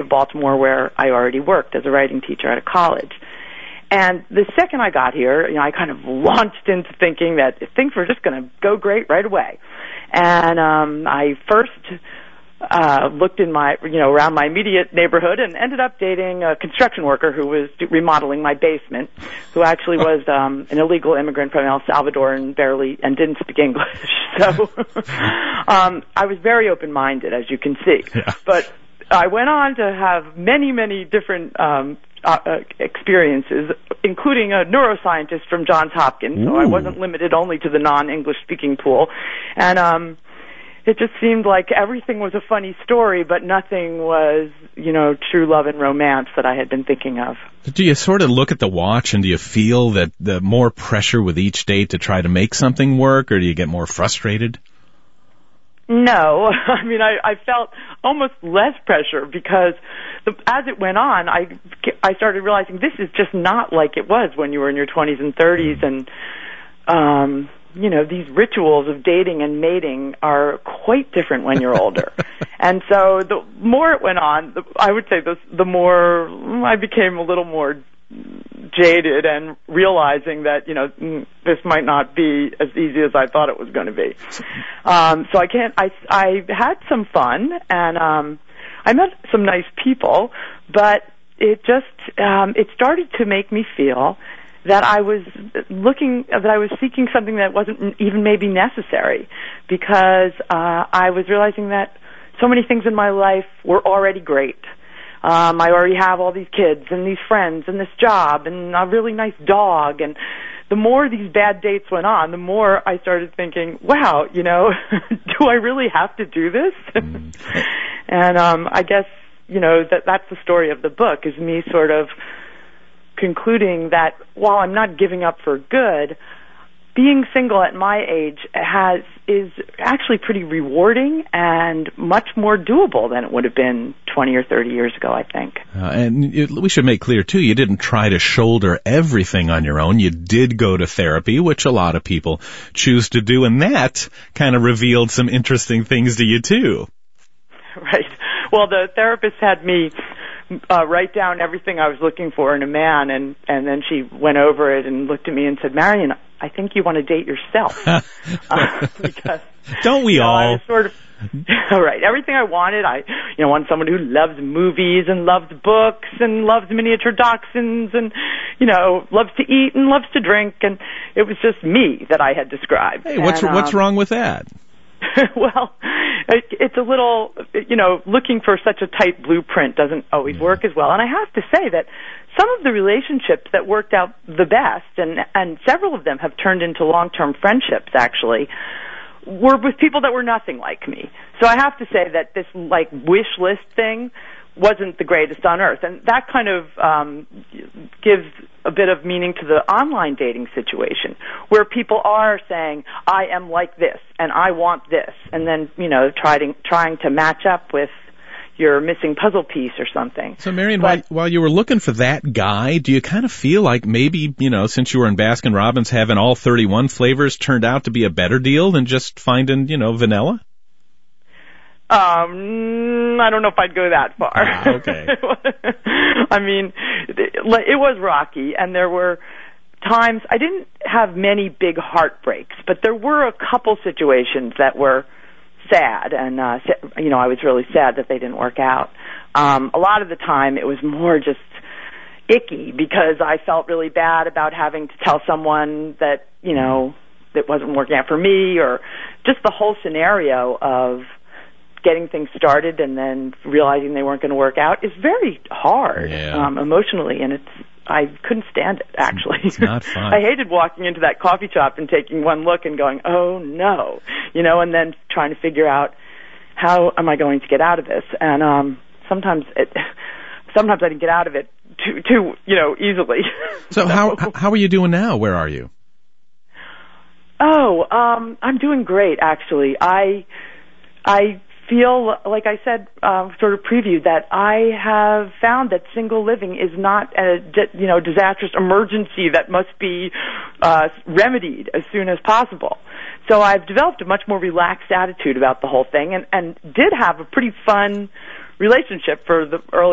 Baltimore, where I already worked as a writing teacher at a college. And the second I got here, I kind of launched into thinking that things were just going to go great right away. And I first looked in my, around my immediate neighborhood and ended up dating a construction worker who was remodeling my basement, who actually was an illegal immigrant from El Salvador and didn't speak English. So I was very open-minded, as you can see. Yeah. But I went on to have many, many different experiences, including a neuroscientist from Johns Hopkins. So I wasn't limited only to the non-English speaking pool. And it just seemed like everything was a funny story, but nothing was, true love and romance that I had been thinking of. Do you sort of look at the watch and do you feel that the more pressure with each date to try to make something work, or do you get more frustrated? No. I mean, I felt almost less pressure because as it went on, I started realizing this is just not like it was when you were in your 20s and 30s, and these rituals of dating and mating are quite different when you're older. And so the more it went on, I would say the more I became a little more jaded and realizing that, this might not be as easy as I thought it was going to be. So I had some fun, and I met some nice people, but it started to make me feel that I was seeking something that wasn't even maybe necessary, because I was realizing that so many things in my life were already great. I already have all these kids and these friends and this job and a really nice dog. And the more these bad dates went on, the more I started thinking, wow, do I really have to do this? And I guess, that's the story of the book, is me sort of concluding that while I'm not giving up for good, being single at my age is actually pretty rewarding and much more doable than it would have been 20 or 30 years ago, I think. And we should make clear, too, you didn't try to shoulder everything on your own. You did go to therapy, which a lot of people choose to do, and that kind of revealed some interesting things to you, too. Right. Well, the therapist had me write down everything I was looking for in a man, and then she went over it and looked at me and said, Marion, I think you want to date yourself. Because, don't we all? I was sort of, all right, everything I wanted, I want someone who loves movies and loves books and loves miniature dachshunds and, loves to eat and loves to drink, and it was just me that I had described. Hey, what's wrong with that? Well, it's a little, looking for such a tight blueprint doesn't always work as well. And I have to say that some of the relationships that worked out the best, and several of them have turned into long-term friendships, actually, were with people that were nothing like me. So I have to say that this, wish list thing wasn't the greatest on earth. And that kind of gives a bit of meaning to the online dating situation, where people are saying, I am like this, and I want this, and then, trying to match up with your missing puzzle piece or something. So, Marion, while you were looking for that guy, do you kind of feel like maybe, since you were in Baskin-Robbins, having all 31 flavors turned out to be a better deal than just finding, vanilla? I don't know if I'd go that far. Okay. I mean, it was rocky, and there were times I didn't have many big heartbreaks, but there were a couple situations that were sad, and I was really sad that they didn't work out. A lot of the time, it was more just icky because I felt really bad about having to tell someone that that wasn't working out for me, or just the whole scenario of getting things started and then realizing they weren't going to work out is very hard emotionally, and I couldn't stand it, actually. It's not fun. I hated walking into that coffee shop and taking one look and going, oh, no, and then trying to figure out how am I going to get out of this. And sometimes I didn't get out of it too easily. So how are you doing now? Where are you? Oh, I'm doing great, actually. I feel, like I said, sort of previewed, that I have found that single living is not a disastrous emergency that must be remedied as soon as possible. So I've developed a much more relaxed attitude about the whole thing, and did have a pretty fun relationship for the early